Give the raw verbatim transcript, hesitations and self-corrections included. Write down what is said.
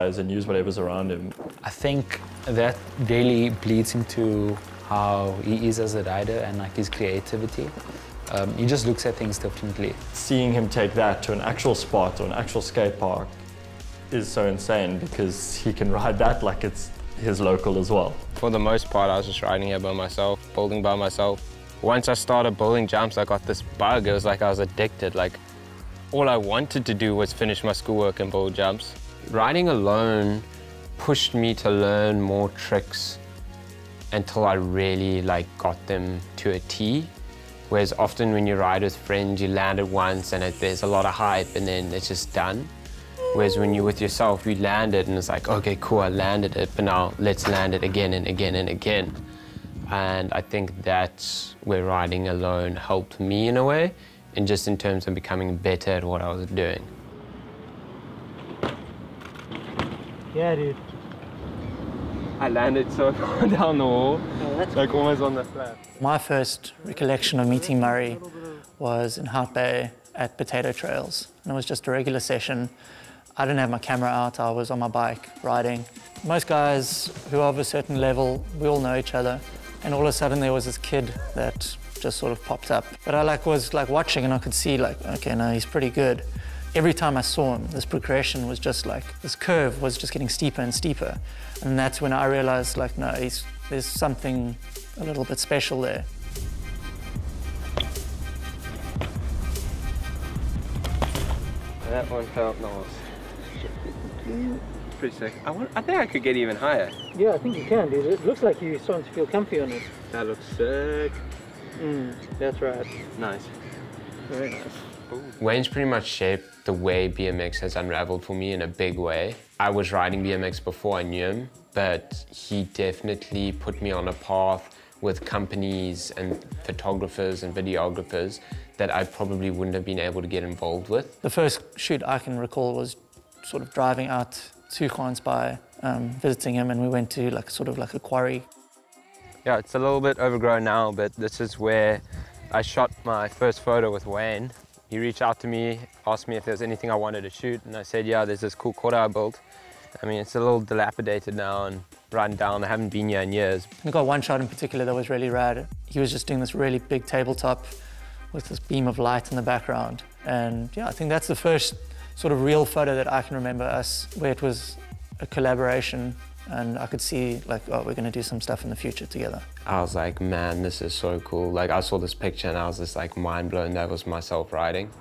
and use whatever's around him. I think that really bleeds into how he is as a rider and like his creativity. Um, he just looks at things differently. Seeing him take that to an actual spot or an actual skate park is so insane because he can ride that like it's his local as well. For the most part, I was just riding here by myself, building by myself. Once I started building jumps, I got this bug. It was like I was addicted. Like, all I wanted to do was finish my schoolwork and build jumps. Riding alone pushed me to learn more tricks until I really like got them to a T. Whereas often when you ride with friends, you land it once and it, there's a lot of hype and then it's just done. Whereas when you're with yourself, you land it and it's like, okay, cool, I landed it, but now let's land it again and again and again. And I think that's where riding alone helped me in a way, and just in terms of becoming better at what I was doing. Yeah, dude. I landed so far down the wall, Oh, that's like almost on the flat. My first recollection of meeting Murray was in Hout Bay at Potato Trails. And it was just a regular session. I didn't have my camera out, I was on my bike riding. Most guys who are of a certain level, we all know each other. And all of a sudden there was this kid that just sort of popped up. But I like was like watching and I could see like, okay, no, he's pretty good. Every time I saw him, this progression was just like, this curve was just getting steeper and steeper. And that's when I realized like, no, he's, there's something a little bit special there. That one felt nice. Pretty sick. I, want, I think I could get even higher. Yeah, I think you can, dude. It looks like you're starting to feel comfy on it. That looks sick. Mm, that's right. Nice. Very nice. Wayne's pretty much shaped the way B M X has unraveled for me in a big way. I was riding B M X before I knew him, but he definitely put me on a path with companies and photographers and videographers that I probably wouldn't have been able to get involved with. The first shoot I can recall was sort of driving out to Gansbaai, um, visiting him, and we went to like sort of like a quarry. Yeah, it's a little bit overgrown now, but this is where I shot my first photo with Wayne. He reached out to me, asked me if there's anything I wanted to shoot, and I said, yeah, there's this cool quad I built. I mean, it's a little dilapidated now and run down. I haven't been here in years. I got one shot in particular that was really rad. He was just doing this really big tabletop with this beam of light in the background. And yeah, I think that's the first sort of real photo that I can remember us, where it was a collaboration and I could see like, oh, we're gonna do some stuff in the future together. I was like, man, this is so cool. Like I saw this picture and I was just like mind blown that was myself riding.